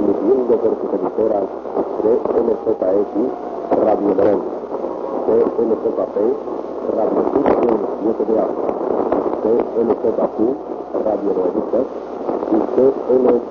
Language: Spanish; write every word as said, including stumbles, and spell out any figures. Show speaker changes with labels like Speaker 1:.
Speaker 1: transmitiendo por sus emisoras C L Z X, Radio León, C L Z P, Radio Sur siete de Ávila, C L Z Q, Radio Nuevitas y C L